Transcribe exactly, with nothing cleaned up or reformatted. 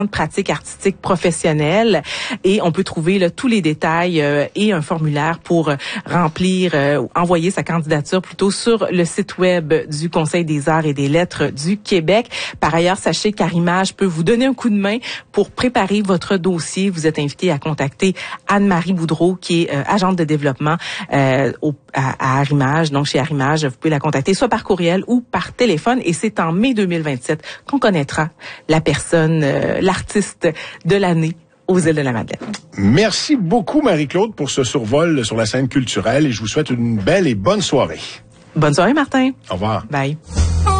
pratique artistique professionnelle et on peut trouver là, tous les détails euh, et un formulaire pour euh, remplir, euh, envoyer sa candidature plutôt sur le site web du Conseil des arts et des lettres du Québec. Par ailleurs, sachez qu'Arrimage peut vous donner un coup de main pour préparer votre dossier. Vous êtes invité à contacter Anne-Marie Boudreau qui est euh, agente de développement euh, au, à, à Arrimage. Donc chez Arrimage, vous pouvez la contacter soit par courriel ou par téléphone et c'est en mai deux mille vingt-sept qu'on connaîtra la personne euh, l'artiste de l'année aux Îles de la Madeleine. Merci beaucoup, Marie-Claude, pour ce survol sur la scène culturelle et je vous souhaite une belle et bonne soirée. Bonne soirée, Martin. Au revoir. Bye.